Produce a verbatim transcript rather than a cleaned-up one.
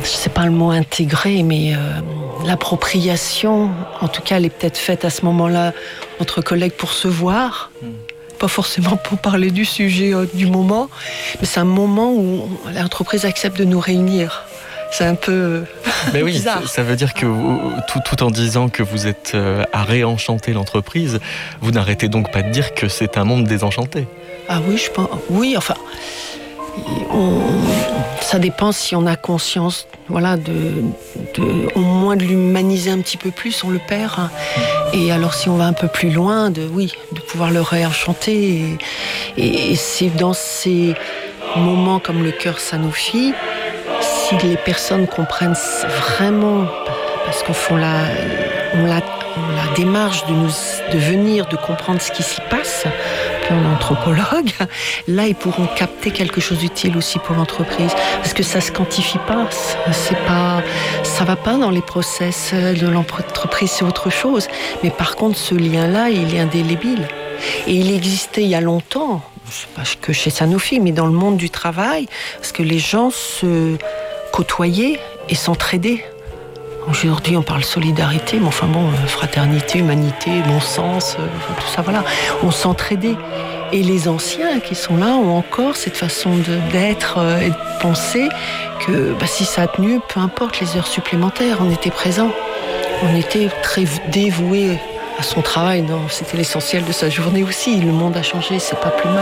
je sais pas le mot intégrer, mais euh, l'appropriation, en tout cas, elle est peut-être faite à ce moment-là entre collègues pour se voir. Mm. Pas forcément pour parler du sujet euh, du moment, mais c'est un moment où l'entreprise accepte de nous réunir. C'est un peu mais oui, bizarre. Ça, ça veut dire que vous, tout, tout en disant que vous êtes euh, à réenchanter l'entreprise, vous n'arrêtez donc pas de dire que c'est un monde désenchanté. Ah oui, je pense. Oui, enfin, on, ça dépend si on a conscience, voilà, de, de, au moins de l'humaniser un petit peu plus, on le perd. Hein. Et alors, si on va un peu plus loin, de oui, de pouvoir le réenchanter. Et, et, et c'est dans ces moments comme le cœur Sanofi. Si les personnes comprennent vraiment, parce qu'on fait la, on la, on la démarche de, nous, de venir, de comprendre ce qui s'y passe, puis on est anthropologue, là ils pourront capter quelque chose d'utile aussi pour l'entreprise, parce que ça se quantifie pas, c'est pas, ça va pas dans les process de l'entreprise, c'est autre chose. Mais par contre, ce lien-là, il est indélébile, et il existait il y a longtemps. Pas que chez Sanofi, mais dans le monde du travail, parce que les gens se côtoyaient et s'entraidaient. Aujourd'hui, on parle solidarité, mais enfin bon, fraternité, humanité, bon sens, tout ça, voilà. On s'entraidait. Et les anciens qui sont là ont encore cette façon de, d'être et de penser que bah, si ça a tenu, peu importe les heures supplémentaires, on était présents. On était très dévoués à son travail. Non, c'était l'essentiel de sa journée aussi. Le monde a changé, c'est pas plus mal.